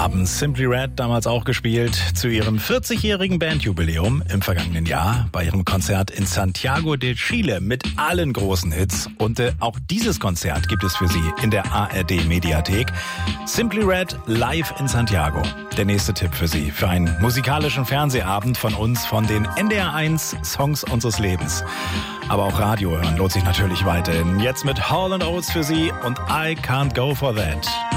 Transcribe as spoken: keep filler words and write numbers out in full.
haben Simply Red damals auch gespielt zu ihrem vierzigjährigen Bandjubiläum im vergangenen Jahr bei ihrem Konzert in Santiago de Chile mit allen großen Hits. Und äh, auch dieses Konzert gibt es für Sie in der A R D-Mediathek. Simply Red live in Santiago. Der nächste Tipp für Sie für einen musikalischen Fernsehabend von uns, von den N D R eins Songs unseres Lebens. Aber auch Radio hören lohnt sich natürlich weiterhin. Jetzt mit Hall and Oates für Sie und I Can't Go For That.